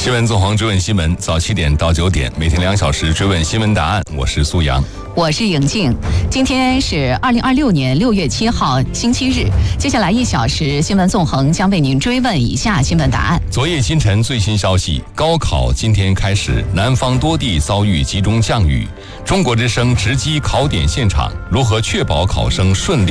新闻纵横追问新闻，早7点到9点，每天2小时追问新闻答案。我是苏阳， 我是颖静。今天是2026年6月7号，星期日。接下来1小时，新闻纵横将为您追问以下新闻答案。 昨夜今晨最新消息，高考今天开始，南方多地遭遇集中降雨。中国之声直击考点现场，如何确保考生顺利